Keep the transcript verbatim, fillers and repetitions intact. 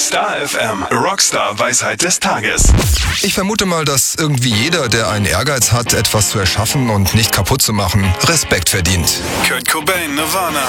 Star F M, Rockstar Weisheit des Tages. Ich vermute mal, dass irgendwie jeder, der einen Ehrgeiz hat, etwas zu erschaffen und nicht kaputt zu machen, Respekt verdient. Kurt Cobain, Nirvana.